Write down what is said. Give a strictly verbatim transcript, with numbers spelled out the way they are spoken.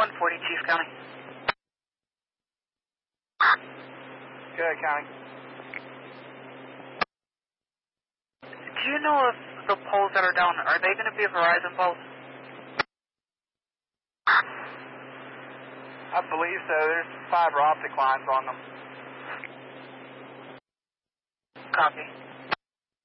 one forty, Chief County. Good, County. Do you know if the poles that are down, are they going to be Verizon poles? I believe so. There's fiber optic lines on them. Copy.